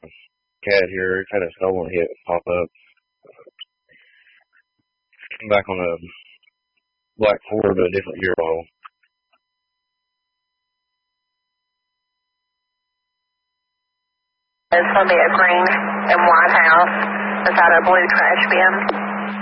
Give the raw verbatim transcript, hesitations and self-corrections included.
cat here. It's had a stolen hit pop up. I'm back on a black Ford, but a different year model. It's going to be a green and white house beside a blue trash bin.